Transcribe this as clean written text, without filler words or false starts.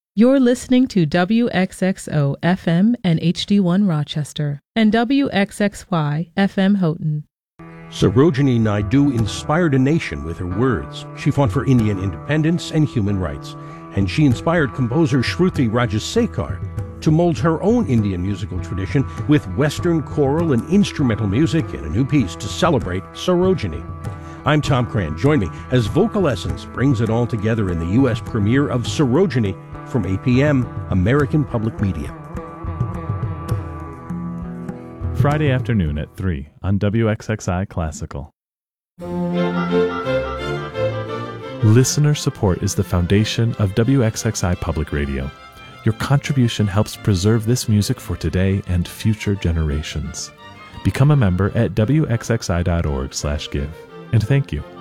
You're listening to WXXO FM and HD1 Rochester and WXXY FM Houghton. Sarojini Naidu inspired a nation with her words. She fought for Indian independence and human rights, and she inspired composer Shruti Rajasekar to mold her own Indian musical tradition with Western choral and instrumental music in a new piece to celebrate Sarojini. I'm Tom Cran. Join me as Vocal Essence brings it all together in the U.S. premiere of Sarojini from APM, American Public Media. Friday afternoon at 3 on WXXI Classical. Listener support is the foundation of WXXI Public Radio. Your contribution helps preserve this music for today and future generations. Become a member at WXXI.org/give. And thank you.